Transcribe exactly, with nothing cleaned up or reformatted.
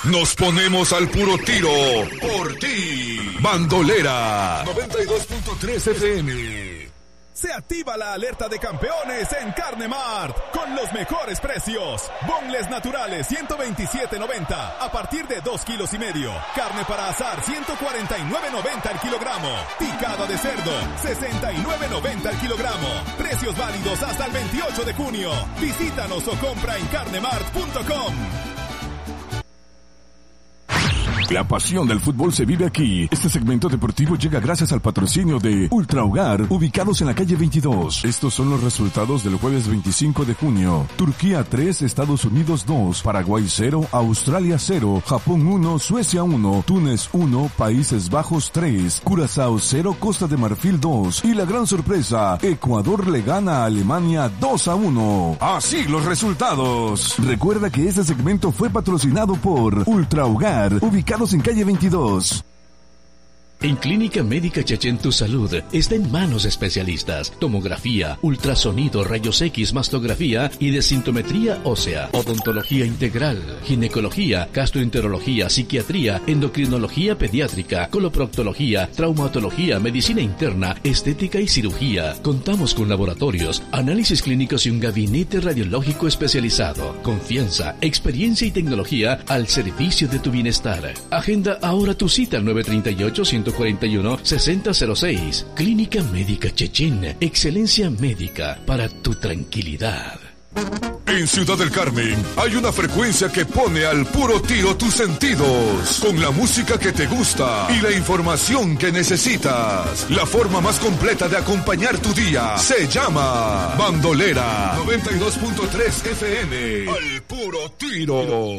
Nos ponemos al puro tiro por ti. Bandolera noventa y dos punto tres F M. Se activa la alerta de campeones en Carne Mart con los mejores precios. Boneless naturales ciento veintisiete noventa a partir de dos kilos y medio. Carne para asar ciento cuarenta y nueve noventa al kilogramo. Picada de cerdo sesenta y nueve noventa al kilogramo. Precios válidos hasta el veintiocho de junio. Visítanos o compra en carnemart punto com. La pasión del fútbol se vive aquí. Este segmento deportivo llega gracias al patrocinio de Ultra Hogar, ubicados en la calle veintidós. Estos son los resultados del jueves veinticinco de junio. Turquía tres, Estados Unidos dos, Paraguay cero, Australia cero, Japón uno, Suecia uno, Túnez uno, Países Bajos tres, Curazao cero, Costa de Marfil dos. Y la gran sorpresa, Ecuador le gana a Alemania dos a uno. Así los resultados. Recuerda que este segmento fue patrocinado por Ultra Hogar, ubicado en calle veintidós. En Clínica Médica Chechen tu salud está en manos de especialistas. Tomografía, ultrasonido, rayos X, mastografía y desintometría ósea. Odontología integral, ginecología, gastroenterología, psiquiatría, endocrinología pediátrica, coloproctología, traumatología, medicina interna, estética y cirugía. Contamos con laboratorios, análisis clínicos y un gabinete radiológico especializado. Confianza, experiencia y tecnología al servicio de tu bienestar. Agenda ahora tu cita al nueve tres ocho, uno cuatro uno, seis cero cero seis. Clínica Médica Chechen. Excelencia médica para tu tranquilidad. En Ciudad del Carmen hay una frecuencia que pone al puro tiro tus sentidos, con la música que te gusta y la información que necesitas. La forma más completa de acompañar tu día se llama Bandolera noventa y dos punto tres F M. Al puro tiro.